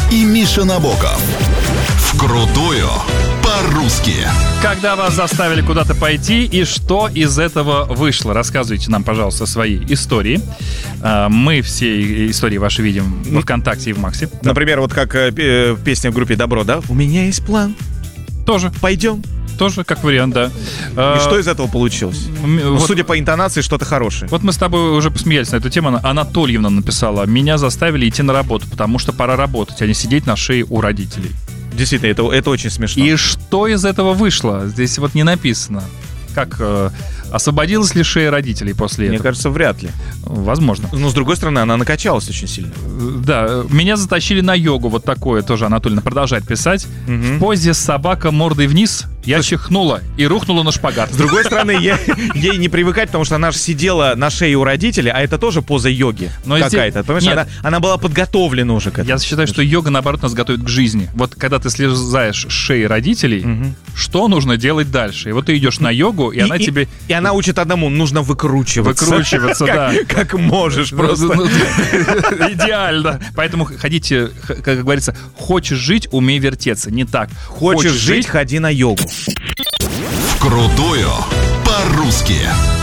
и Миша Набоков. Вкрутую по-русски. Когда вас заставили куда-то пойти и что из этого вышло? Рассказывайте нам, пожалуйста, свои истории. Мы все истории ваши видим во ВКонтакте и в Максе. Например, вот как песня в группе «Добро», да? «У меня есть план». Тоже. Пойдем. Тоже как вариант, да. И что из этого получилось? Вот, судя по интонации, что-то хорошее. Вот мы с тобой уже посмеялись на эту тему. Анатольевна написала: меня заставили идти на работу, потому что пора работать, а не сидеть на шее у родителей. Действительно, это очень смешно. И что из этого вышло? Здесь вот не написано. Как освободилась ли шея родителей после этого? Мне кажется, вряд ли. Возможно. Но, с другой стороны, она накачалась очень сильно. Да, меня затащили на йогу. Вот такое тоже Анатольевна продолжает писать. В позе собака мордой вниз я чихнула и рухнула на шпагат. С другой стороны, ей не привыкать, потому что она же сидела на шее у родителей, а это тоже поза йоги какая-то. Понимаешь, она была подготовлена уже к этому. Я считаю, что йога, наоборот, нас готовит к жизни. Вот когда ты слезаешь с шеи родителей, что нужно делать дальше? И вот ты идешь на йогу, и она тебе... И она учит одному: нужно выкручиваться. Выкручиваться, да. Как можешь просто. Идеально. Поэтому ходите, как говорится, хочешь жить, умей вертеться. Не так. Хочешь жить, ходи на йогу. Вкрутую по-русски.